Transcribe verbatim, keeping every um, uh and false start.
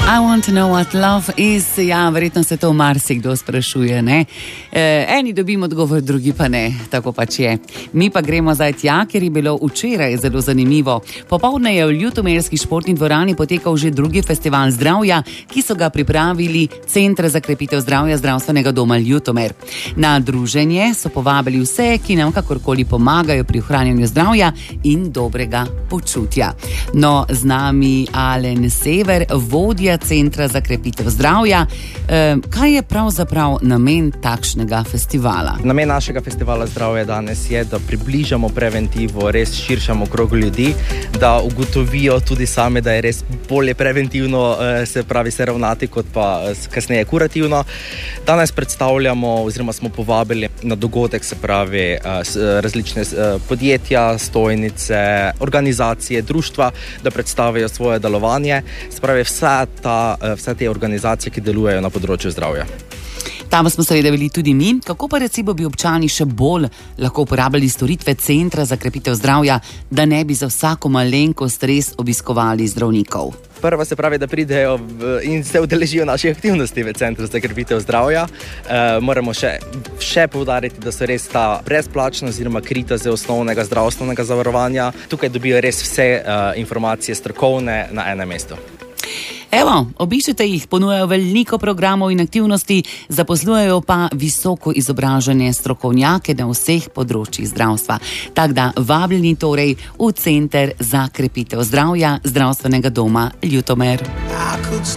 I want to know what love is. Ja, verjetno se to marsikdo sprašuje, ne? E, eni dobimo odgovor, drugi pa ne. Tako pač je. Mi pa gremo zdaj tja, ker je bilo včeraj zelo zanimivo. Popoldne je v Ljutomerski športni dvorani potekal že drugi festival zdravja, ki so ga pripravili Center za krepitev zdravja Zdravstvenega doma Ljutomer. Na druženje so povabili vse, ki nam kakorkoli pomagajo pri ohranjanju zdravja in dobrega počutja. No, z nami Alen Sever, vodja Centra za krepitev zdravja. E, kaj je pravzaprav namen takšnega festivala? Namen našega festivala zdravja danes je, da približamo preventivo res širšemu krogu ljudi, da ugotovijo tudi same, da je res bolje preventivno, se pravi, se ravnati, kot pa kasneje kurativno. Danes predstavljamo oziroma smo povabili na dogodek, se pravi, različne podjetja, stojnice, organizacije, društva, da predstavijo svoje delovanje, se pravi, vsa ta, vse te organizacije, ki delujejo na področju zdravja. Tam smo seveda bili tudi mi. Kako pa recimo bi občani še bolj lahko uporabljali storitve Centra za krepitev zdravja, da ne bi za vsako malenkost res obiskovali zdravnikov? Prvo se pravi, da pridejo in se udeležijo naših aktivnosti v Centru za krepitev zdravja. E, moramo še, še poudariti, da so res ta brezplačna oziroma krita z osnovnega zdravstvenega zavarovanja. Tukaj dobijo res vse uh, informacije strokovne na enem mestu. Evo, obiščite jih, ponujajo veliko programov in aktivnosti, zaposlujejo pa visoko izobražene strokovnjake na vseh področjih zdravstva. Tako da vabljeni torej v Center za krepitev zdravja Zdravstvenega doma Ljutomer.